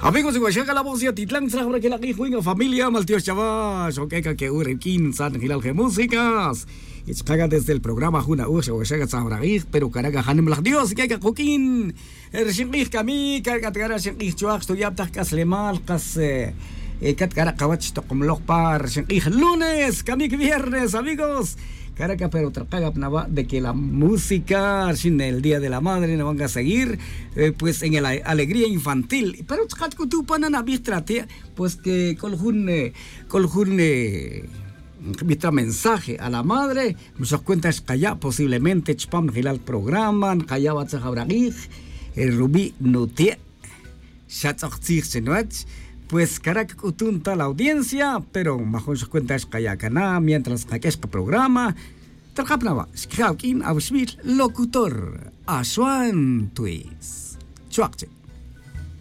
Amigos de Guayaca, la voz de Titlán, Sahara, que la Guijuinga, familia, Maltíos Chavas, Oqueca, que Urequín, San Gilal, que músicas. Y caga desde el programa Juna Usha, Guayaca, Sahara, pero Caraga, Hanem, la Dios, que Joaquín, el Shingih, Kami, Cargatara, Shingih, Chuax, Tuyaptas, Caslemal, Cas, Catcara, Kawach, Tocomlopar, Shingih, lunes, Kami, viernes, amigos. Caraca, pero traga de que la música sin el Día de la Madre no van a seguir pues en la alegría infantil, pero tú panana bistrate pues que colhun vistra mensaje a la madre muchas cuentas calla posiblemente chpam gilal programan calla batzahabragih el rubí notie shatzachtzig senwach. Pues Caraca utunta la audiencia, pero mejor se cuenta es Cayacana, mientras que este programa, Tarjapnava, Skaukin, Auschwitz, locutor, Aswan Twis. Chuache.